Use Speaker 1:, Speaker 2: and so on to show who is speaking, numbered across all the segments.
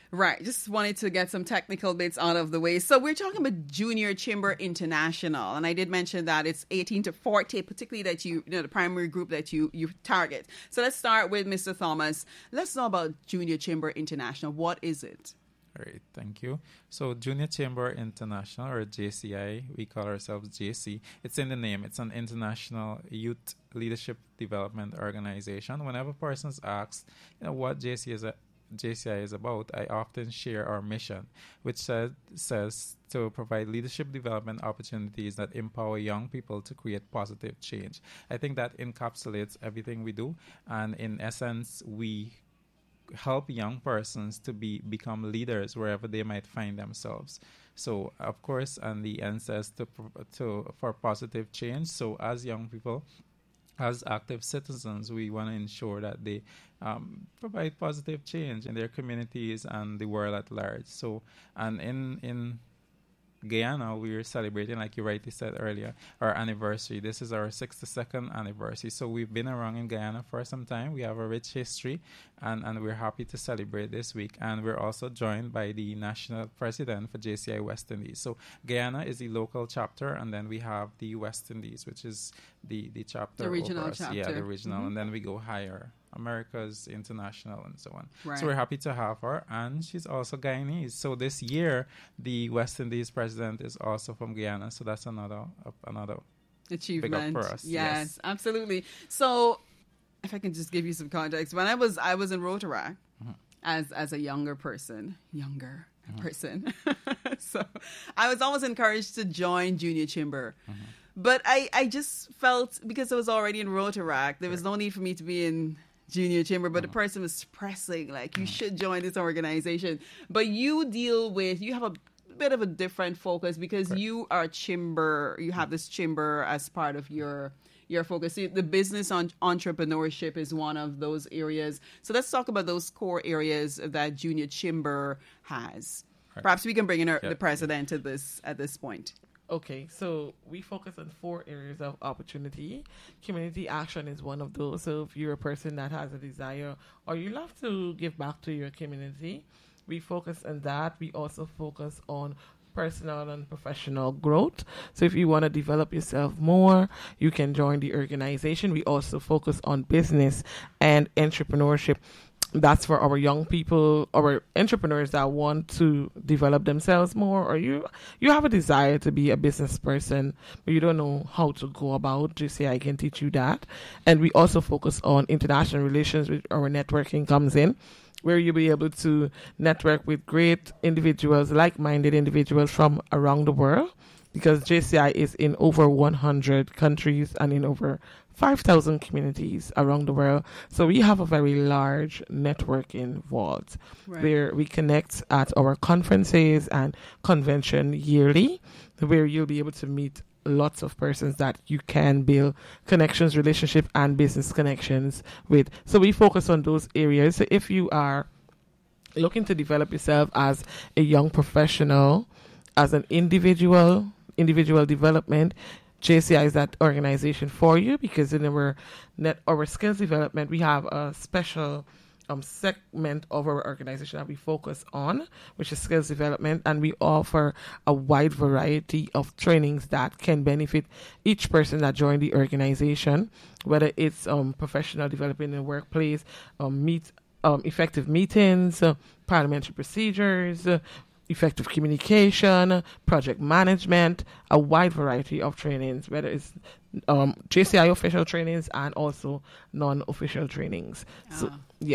Speaker 1: Right. Just wanted to get some technical bits out of the way. So we're talking about Junior Chamber International. And I did mention that it's 18 to 40, particularly that the primary group that you target. So let's start with Mr. Thomas. Let's know about Junior Chamber International. What is it?
Speaker 2: All right, thank you. So Junior Chamber International, or JCI, we call ourselves JC. It's in the name. It's an international youth leadership development organization. Whenever persons ask, what JCI is about, I often share our mission, which says to provide leadership development opportunities that empower young people to create positive change. I think that encapsulates everything we do, and in essence, we help young persons to become leaders wherever they might find themselves. So, of course, and the end says for positive change. So, as young people, as active citizens, we want to ensure that they provide positive change in their communities and the world at large. So, and in Guyana, we're celebrating, like you rightly said earlier, our anniversary. This is our 62nd anniversary. So we've been around in Guyana for some time. We have a rich history, and we're happy to celebrate this week. And we're also joined by the national president for JCI West Indies. So Guyana is the local chapter, and then we have the West Indies, which is the chapter.
Speaker 1: The regional
Speaker 2: over us.
Speaker 1: chapter.
Speaker 2: Yeah, the regional. And then we go higher. America's International and so on.
Speaker 1: Right.
Speaker 2: So we're happy to have her, and she's also Guyanese. So this year, the West Indies president is also from Guyana. So that's another
Speaker 1: achievement
Speaker 2: big up for us.
Speaker 1: Yes, absolutely. So if I can just give you some context, when I was in Rotaract as a younger person, so I was always encouraged to join Junior Chamber. But I just felt, because I was already in Rotaract, there was no need for me to be in Junior Chamber, but the person was pressing, like, you should join this organization. But you have a bit of a different focus, because you are a chamber, you have this chamber as part of your focus. See, the business on entrepreneurship is one of those areas. So let's talk about those core areas that Junior Chamber has. Right. Perhaps we can bring in the president to this at this point.
Speaker 3: Okay, so we focus on 4 areas of opportunity. Community action is one of those. So if you're a person that has a desire or you love to give back to your community, we focus on that. We also focus on personal and professional growth. So if you want to develop yourself more, you can join the organization. We also focus on business and entrepreneurship. That's for our young people, our entrepreneurs that want to develop themselves more, or you have a desire to be a business person, but you don't know how to go about. Just say, I can teach you that. And we also focus on international relations, which our networking comes in, where you'll be able to network with great individuals, like-minded individuals from around the world, because JCI is in over 100 countries and in over 5,000 communities around the world. So we have a very large network involved, where we connect at our conferences and convention yearly, where you'll be able to meet lots of persons that you can build connections, relationship, and business connections with. So we focus on those areas. So if you are looking to develop yourself as a young professional, as an individual development, JCI is that organization for you, because in our skills development, we have a special segment of our organization that we focus on, which is skills development, and we offer a wide variety of trainings that can benefit each person that joined the organization, whether it's professional development in the workplace, effective meetings, parliamentary procedures, effective communication, project management, a wide variety of trainings, whether it's JCI official trainings and also non-official trainings. So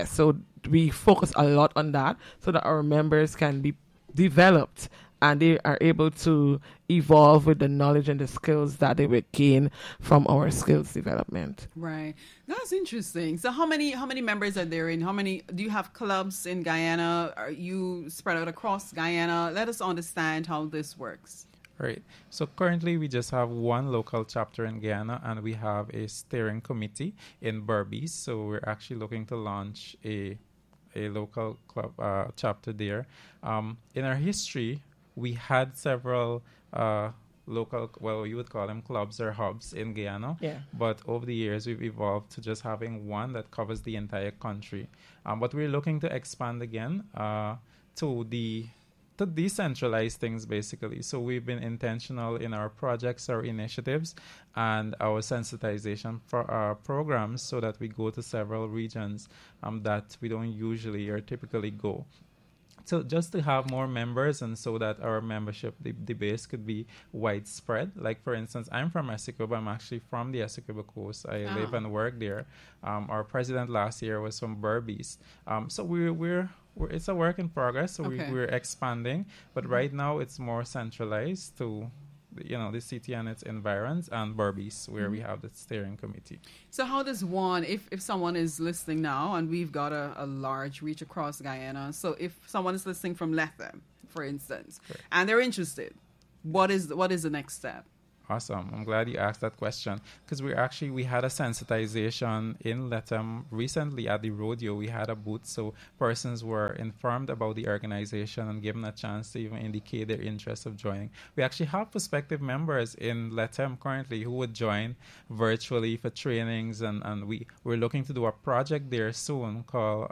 Speaker 3: we focus a lot on that so that our members can be developed and they are able to evolve with the knowledge and the skills that they will gain from our skills development.
Speaker 1: Right. That's interesting. So how many members are there in? How many do you have clubs in Guyana? Are you spread out across Guyana? Let us understand how this works.
Speaker 2: Right. So currently we just have one local chapter in Guyana, and we have a steering committee in Berbice. So we're actually looking to launch a local club chapter there. In our history, we had several local, well, you would call them clubs or hubs in Guyana.
Speaker 3: Yeah.
Speaker 2: But over the years, we've evolved to just having one that covers the entire country. But we're looking to expand again. to decentralize things basically. So we've been intentional in our projects, our initiatives, and our sensitization for our programs so that we go to several regions that we don't usually or typically go. So just to have more members and so that our membership, the base could be widespread. Like for instance, I'm from Essequibo. I'm actually from the Essequibo coast. I live and work there. Our president last year was from Berbice. So we're it's a work in progress. So we're expanding, but right now it's more centralized to the city and its environs and Berbice, where we have the steering committee.
Speaker 1: So how does one, if someone is listening now, and we've got a large reach across Guyana, so if someone is listening from Lethem, for instance, and they're interested, what is the next step?
Speaker 2: Awesome. I'm glad you asked that question because we had a sensitization in Lethem recently at the rodeo. We had a booth so persons were informed about the organization and given a chance to even indicate their interest of joining. We actually have prospective members in Lethem currently who would join virtually for trainings and we're looking to do a project there soon called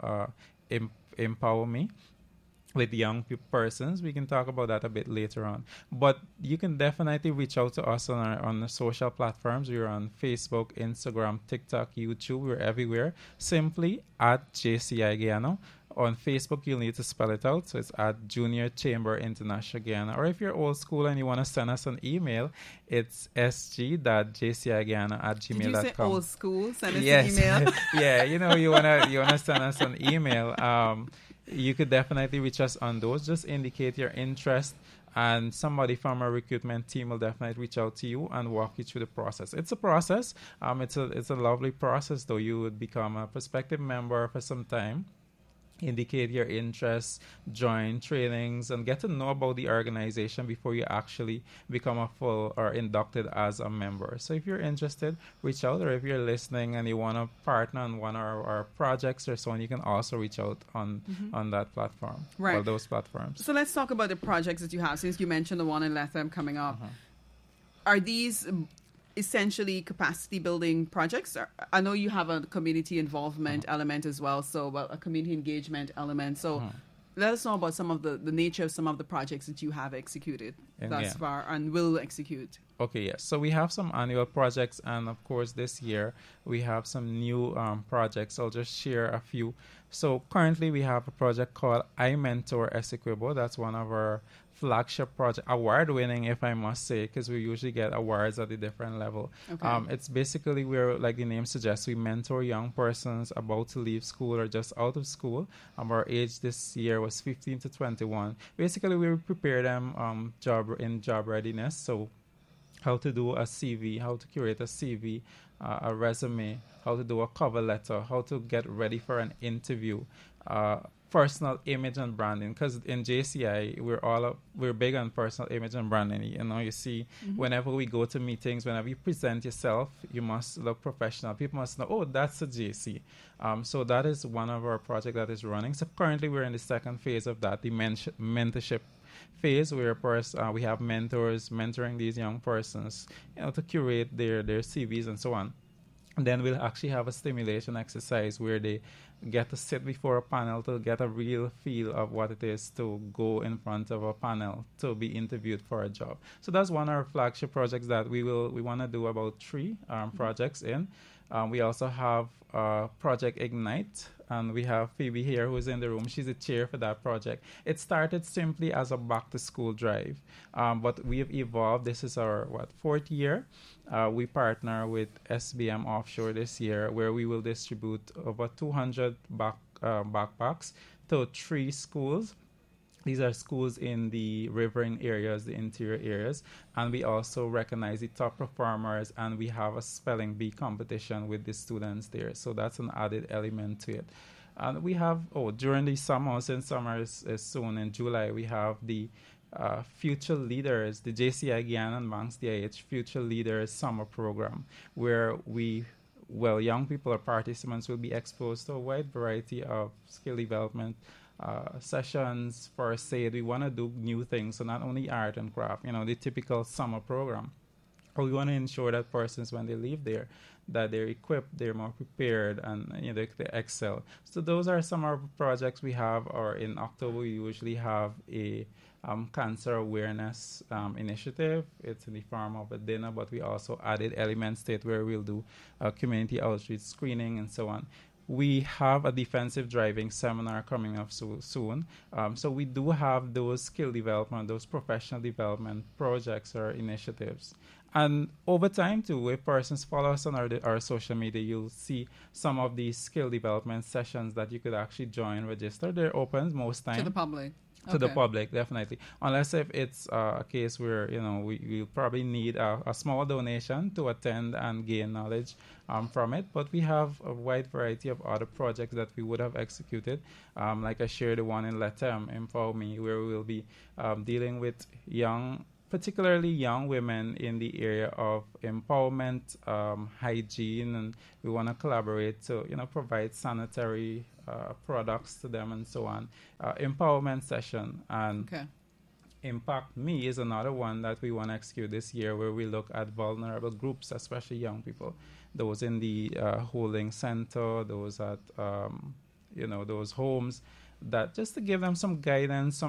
Speaker 2: Empower Me with young persons. We can talk about that a bit later on. But you can definitely reach out to us on the social platforms. We're on Facebook, Instagram, TikTok, YouTube. We're everywhere. Simply at JCI Guyana. On Facebook, you'll need to spell it out. So it's at Junior Chamber International Guyana. Or if you're old school and you want to send us an email, it's sg.jciguyana@gmail.com.
Speaker 1: Did you say old school? Send us an email?
Speaker 2: Yeah, you wanna send us an email. You could definitely reach us on those. Just indicate your interest, and somebody from our recruitment team will definitely reach out to you and walk you through the process. It's a process. It's a lovely process, though. You would become a prospective member for some time. Indicate your interests, join trainings, and get to know about the organization before you actually become a full or inducted as a member. So if you're interested, reach out, or if you're listening and you want to partner on one of our projects or so on, you can also reach out on that platform, or those platforms.
Speaker 1: So let's talk about the projects that you have, since you mentioned the one in Lethem coming up. Are these essentially capacity building projects? I know you have a community involvement element as well, a community engagement element. So let us know about some of the nature of some of the projects that you have executed thus far and will execute.
Speaker 2: Okay, yes. So we have some annual projects, and of course this year we have some new projects. I'll just share a few. So currently we have a project called I Mentor Essequibo. That's one of our flagship project, award-winning, if I must say, because we usually get awards at a different level. It's basically where, like the name suggests, we mentor young persons about to leave school or just out of school. Our age this year was 15 to 21. Basically, we prepare them job readiness. So how to do a CV, how to curate a CV, a resume, how to do a cover letter, how to get ready for an interview, personal image and branding. Because in JCI, we're big on personal image and branding. You see, whenever we go to meetings, whenever you present yourself, you must look professional. People must know, oh, that's a JC. So that is one of our projects that is running. So currently, we're in the second phase of that, the mentorship phase, where we have mentors mentoring these young persons, to curate their CVs and so on. And then we'll actually have a stimulation exercise where they get to sit before a panel to get a real feel of what it is to go in front of a panel to be interviewed for a job. So that's one of our flagship projects that we want to do about 3 projects in. We also have Project Ignite, and we have Phoebe here who's in the room. She's the chair for that project. It started simply as a back-to-school drive, but we have evolved. This is our 4th year. We partner with SBM Offshore this year, where we will distribute over 200 backpacks to 3 schools. These are schools in the riverine areas, the interior areas, and we also recognize the top performers, and we have a spelling bee competition with the students there. So that's an added element to it. And we have, during the summer, since summer is soon in July, we have the Future Leaders, the JCI Guyana and Banks DIH Future Leaders Summer Program, where young people or participants will be exposed to a wide variety of skill development sessions. First aid. We want to do new things, so not only art and craft, the typical summer program. we want to ensure that persons, when they leave there, that they're equipped, they're more prepared, and they excel. So those are some of our projects we have. Or in October, we usually have a cancer awareness initiative. It's in the form of a dinner, but we also added elements to it where we'll do community outreach screening and so on. We have a defensive driving seminar coming up soon. So we do have those skill development, those professional development projects or initiatives. And over time, too, if persons follow us on our social media, you'll see some of these skill development sessions that you could actually join, register. They're open most time.
Speaker 1: To the public.
Speaker 2: To the public, definitely. Unless if it's a case where, we'll probably need a small donation to attend and gain knowledge from it. But we have a wide variety of other projects that we would have executed. Like I shared the one in Latam, Empower Me, where we will be dealing with particularly young women in the area of empowerment, hygiene, and we want to collaborate to, provide sanitary products to them and so on. Empowerment session and Impact Me is another one that we want to execute this year, where we look at vulnerable groups, especially young people, those in the holding center, those at those homes, that just to give them some guidance, some